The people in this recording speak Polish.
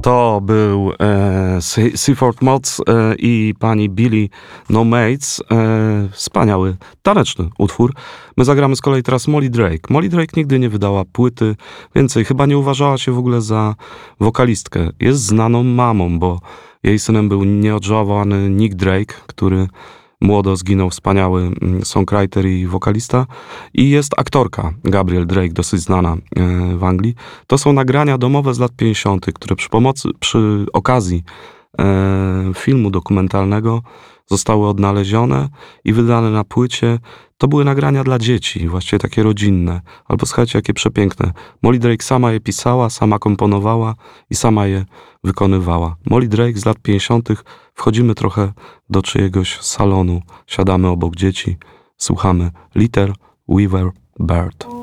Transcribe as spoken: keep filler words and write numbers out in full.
To był e, Seaford Mods e, i pani Billie No Mates. E, wspaniały, taneczny utwór. My zagramy z kolei teraz Molly Drake. Molly Drake nigdy nie wydała płyty, więcej, chyba nie uważała się w ogóle za wokalistkę. Jest znaną mamą, bo jej synem był nieodżałowany Nick Drake, który młodo zginął, wspaniały songwriter i wokalista. I jest aktorka Gabrielle Drake, dosyć znana w Anglii. To są nagrania domowe z lat pięćdziesiątych, które przy pomocy, przy okazji e, filmu dokumentalnego zostały odnalezione i wydane na płycie. To były nagrania dla dzieci, właściwie takie rodzinne. Albo słuchajcie, jakie przepiękne. Molly Drake sama je pisała, sama komponowała i sama je wykonywała. Molly Drake z lat pięćdziesiątych. Wchodzimy trochę do czyjegoś salonu, siadamy obok dzieci, słuchamy Little Weaver Bird.